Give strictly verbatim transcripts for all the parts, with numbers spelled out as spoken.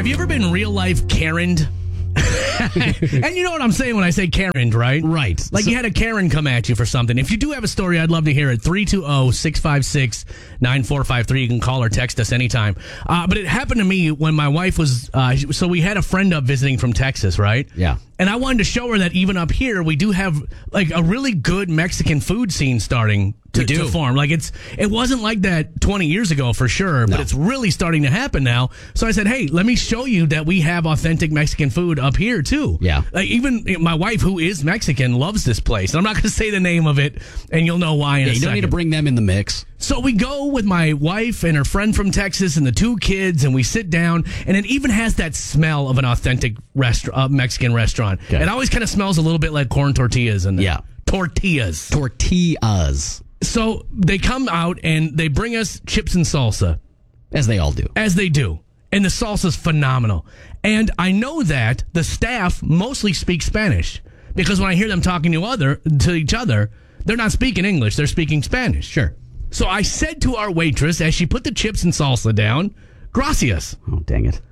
Have you ever been real life Karen'd? And you know what I'm saying when I say Karen, right? Right. Like So- you had a Karen come at you for something. If you do have a story, I'd love to hear it. three two zero, six five six, nine four five three. You can call or text us anytime. Uh, but it happened to me when my wife was, uh, so we had a friend up visiting from Texas, right? Yeah. And I wanted to show her that even up here, we do have like a really good Mexican food scene starting to, We do. to form. Like it's, it wasn't like that twenty years ago for sure, but No. it's really starting to happen now. So I said, hey, let me show you that we have authentic Mexican food up here too. Yeah. Like even my wife, who is Mexican, loves this place. And I'm not going to say the name of it, and you'll know why in Yeah, a you don't second. need to bring them in the mix. So we go with my wife and her friend from Texas and the two kids, and we sit down, and it even has that smell of an authentic restaurant, uh, Mexican restaurant. Okay. It always kind of smells a little bit like corn tortillas in there. Yeah. Tortillas. Tortillas, So they come out and they bring us chips and salsa, as they all do. as they do. And the salsa's phenomenal. And I know that the staff mostly speak Spanish, because when I hear them talking to other to each other, they're not speaking English, they're speaking Spanish. Sure. So I said to our waitress as she put the chips and salsa down, gracias. Oh, dang it.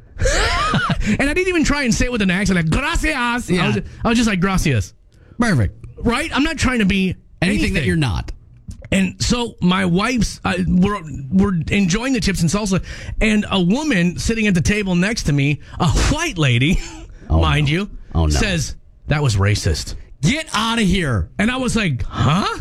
And I didn't even try and say it with an accent, like, gracias. Yeah. I, was, I was just like, gracias. Perfect. Right? I'm not trying to be Anything, that you're not. And so my wife's, uh, we're, we're enjoying the chips and salsa, and a woman sitting at the table next to me, a white lady, Oh, mind no. you, Oh, no. says, that was racist. Get out of here. And I was like, huh?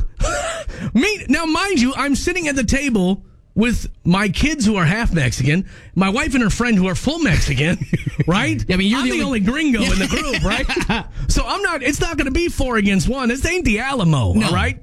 Me, now, mind you, I'm sitting at the table with my kids who are half Mexican, my wife and her friend who are full Mexican, right? Yeah, I mean, you're I'm the the, only- only gringo in the group, right? So I'm not, it's not going to be four against one. This ain't the Alamo, No. all right?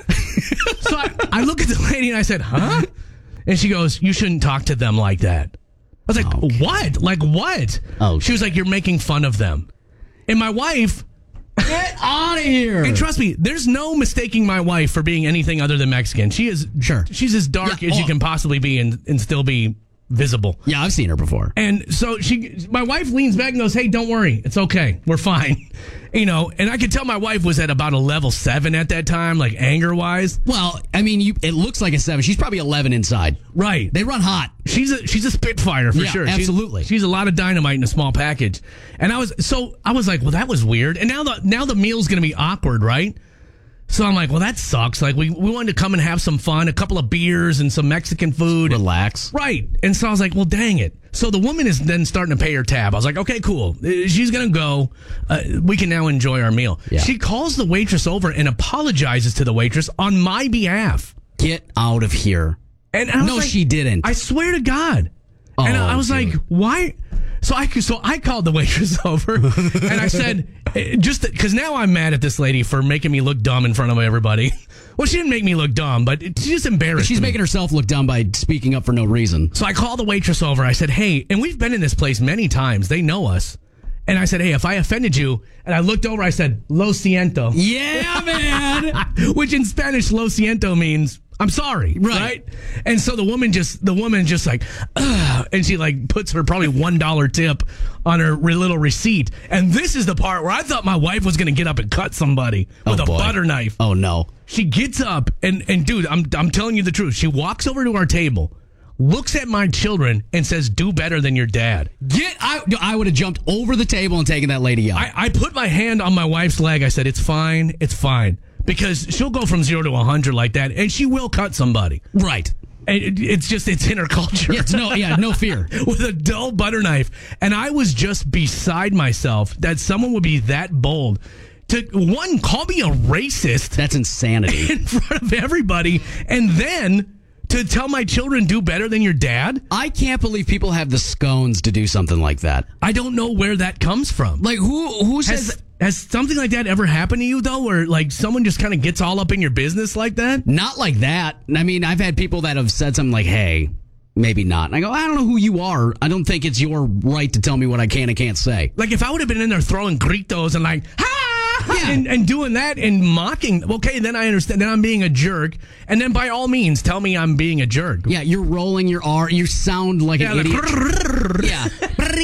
So I, I look at the lady and I said, huh? And she goes, you shouldn't talk to them like that. I was like, Okay. what? Like what? Oh, She was like, you're making fun of them. And my wife, Get out of here. and trust me, there's no mistaking my wife for being anything other than Mexican. She is, Sure. she's as dark Yeah, as you oh. can possibly be and, and still be visible. Yeah, I've seen her before. And so she, my wife leans back and goes, hey, don't worry. It's okay. We're fine. You know, and I could tell my wife was at about a level seven at that time, like anger wise. Well, I mean, you, it looks like a seven. She's probably eleven inside. Right. They run hot. She's a she's a spitfire for Yeah, sure. She's- absolutely. She's, a lot of dynamite in a small package. And I was so I was like, well, that was weird. And now the now the meal's gonna be awkward, right? So I'm like, well, that sucks. Like we, we wanted to come and have some fun, a couple of beers and some Mexican food. Relax. Right. And so I was like, well, dang it. So the woman is then starting to pay her tab. I was like, okay, cool. Uh, She's going to go. Uh, we can now enjoy our meal. Yeah. She calls the waitress over and apologizes to the waitress on my behalf. Get out of here. And I was No, like, she didn't. I swear to God. Oh, and I was dude. like, why? So I so I called the waitress over and I said, eh, just because now I'm mad at this lady for making me look dumb in front of everybody. Well, she didn't make me look dumb, but it- she just embarrassed She's me. making herself look dumb by speaking up for no reason. So I called the waitress over. I said, hey, and we've been in this place many times. They know us. And I said, hey, if I offended you, and I looked over, I said, lo siento. Yeah, man. Which in Spanish, lo siento means I'm sorry. Right. Right. And so the woman just, the woman just like, ugh, and she like puts her probably one dollar tip on her re- little receipt. And this is the part where I thought my wife was going to get up and cut somebody with Oh, a boy. butter knife. Oh, no. She gets up and, and dude, I'm, I'm telling you the truth. She walks over to our table, looks at my children and says, do better than your dad. Get I, I would have jumped over the table and taken that lady out. I, I put my hand on my wife's leg. I said, it's fine. It's fine. Because she'll go from zero to a hundred like that, and she will cut somebody. right. And it, it's just, it's in her culture. Yeah, it's no, yeah, no fear. With a dull butter knife. And I was just beside myself that someone would be that bold to, one, call me a racist That's insanity. in front of everybody, and then to tell my children do better than your dad. I can't believe people have the scones to do something like that. I don't know where that comes from. Like, who who says... Has, has something like that ever happened to you, though, where like someone just kind of gets all up in your business like that? Not like that. I mean, I've had people that have said something like, hey, maybe not. And I go, I don't know who you are. I don't think it's your right to tell me what I can and can't say. Like if I would have been in there throwing gritos and like, ha! Yeah. And, and doing that and mocking, okay, then I understand. Then I'm being a jerk. And then by all means, tell me I'm being a jerk. Yeah, you're rolling your R. You sound like Yeah, an like, idiot. Yeah.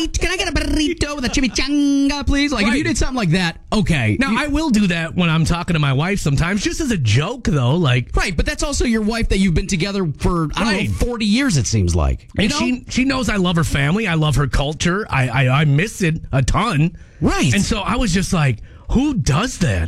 burrito? Can I get a burrito with a chimichanga, please? Like, Right. if you did something like that, okay. Now, You- I will do that when I'm talking to my wife sometimes, just as a joke, though. Like, right, but that's also your wife that you've been together for, I don't Right. know, forty years, it seems like. You and know? she she knows I love her family. I love her culture. I, I, I miss it a ton. Right. And so I was just like, who does that?